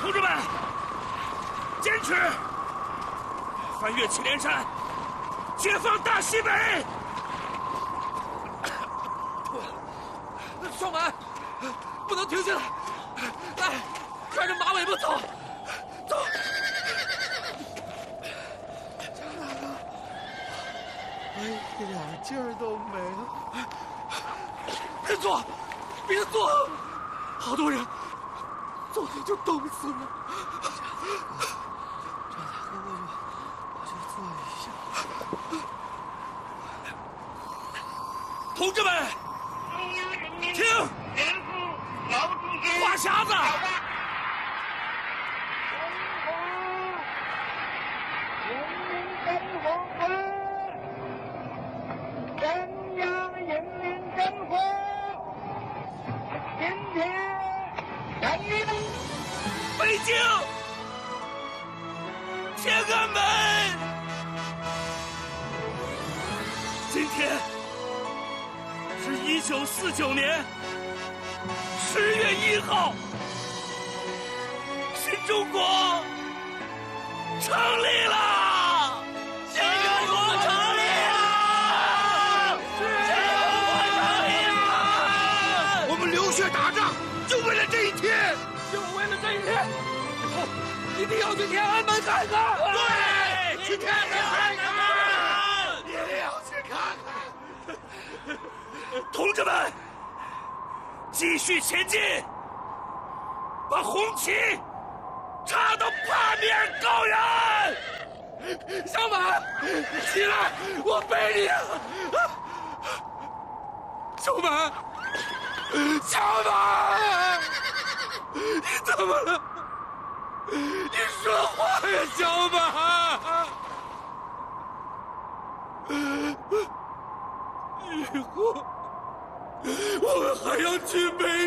同志们，坚持！翻越祁连山，解放大西北！ 双满，不能停下来！来，看着马尾巴走，走！ 张大哥，我一点劲儿都没了。 别坐，别坐，好多人，坐着就冻死了。 张大哥，我就坐一下。 同志们，听，话匣子。北京，天安门！今天是1949年10月1号，新中国成立了！新中国成立了！新中国成立了！ 我们流血打仗，就为了这一天。 就为了这一天，以后一定要去天安门看看。 对，去天安门看看，一定要去看看。 同志们，继续前进，把红旗插到八面高原！ 小满，起来，我背你啊！小满，小满，你怎么了？你说话呀，小满！以后我们还要去北